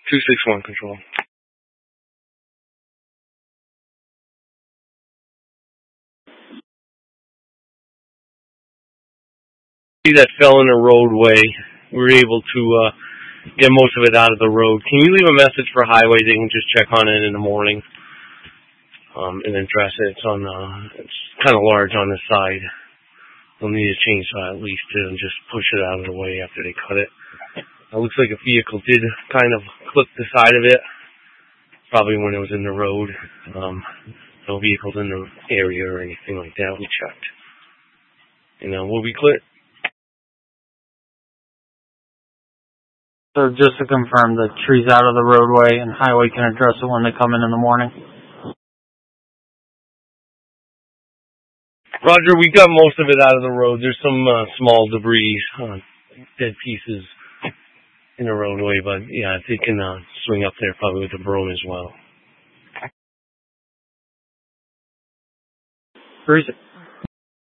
261 control. That fell in the roadway. We were able to get most of it out of the road. Can you leave a message for highway? They can just check on it in the morning and address it. It's kind of large on the side. They'll need a chainsaw at least to just push it out of the way after they cut it. It looks like a vehicle did kind of clip the side of it, probably when it was in the road. No vehicles in the area or anything like that. We checked. We'll be clear. So just to confirm, the tree's out of the roadway and highway can address it when they come in the morning? Roger, we got most of it out of the road. There's some small debris, dead pieces in the roadway, but yeah, they can swing up there probably with the broom as well. Where is it?